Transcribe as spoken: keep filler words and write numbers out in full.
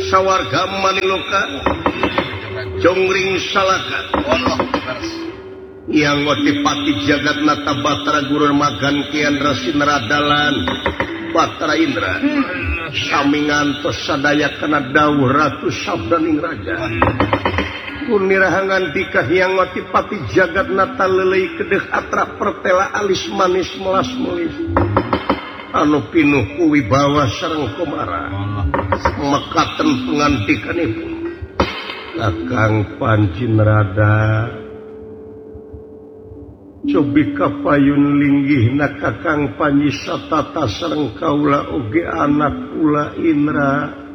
sawarga Maniloka Jongring Salaka yang ngotipati jagat nata Batara Guru Magan Kian Rasinradalan Batara Indra sami ngantos sadaya kana dawuh Ratu Sabdaning Raja kunirahangan dikah yang ngotipati jagat nata lelei kedeh atra pertela alis manis melas melis anu pinuh kuwibawa sareng komara mekaten pengantikanipun Kakang Panjinrada cobi kapayun linggihna Kakang Panji satata sareng kaula oge anak kula Indra